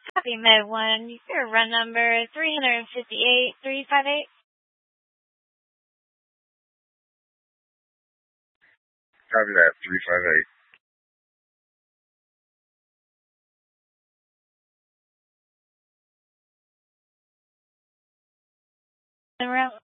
Copy Med 1. Your run number 358358. Copy that, 358. En route.